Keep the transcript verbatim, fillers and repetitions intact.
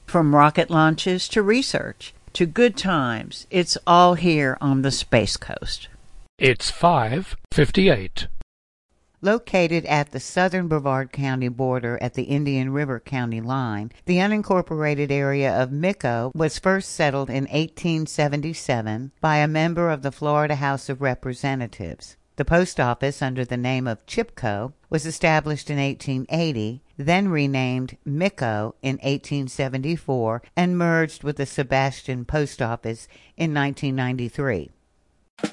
From rocket launches to research to good times, it's all here on the Space Coast. It's five fifty-eight. Located at the southern Brevard County border at the Indian River County line, the unincorporated area of Micco was first settled in eighteen seventy-seven by a member of the Florida House of Representatives. The post office, under the name of Chipco, was established in eighteen eighty, then renamed Micco in eighteen seventy-four, and merged with the Sebastian Post Office in nineteen ninety-three.